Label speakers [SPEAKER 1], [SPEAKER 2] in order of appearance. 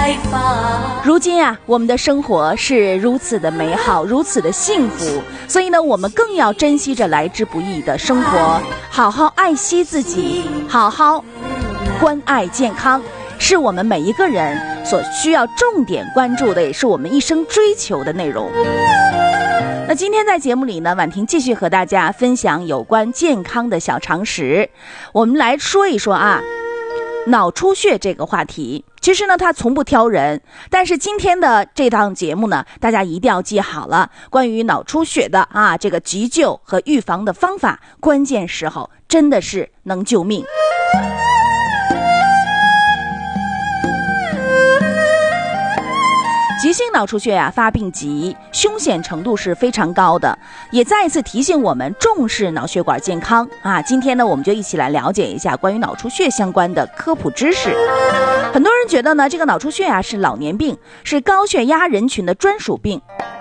[SPEAKER 1] 开放。
[SPEAKER 2] 如今啊，我们的生活是如此的美好，如此的幸福，所以呢，我们更要珍惜着来之不易的生活，好好爱惜自己，好好关爱健康，是我们每一个人所需要重点关注的，也是我们一生追求的内容。那今天在节目里呢，婉婷继续和大家分享有关健康的小常识。我们来说一说啊，脑出血这个话题。其实呢，它从不挑人，但是今天的这档节目呢，大家一定要记好了，关于脑出血的这个急救和预防的方法，关键时候真的是能救命。急性脑出血发病急，凶险程度是非常高的，也再一次提醒我们重视脑血管健康今天呢，我们就一起来了解一下关于脑出血相关的科普知识。很多人觉得呢，这个脑出血是老年病，是高血压人群的专属病。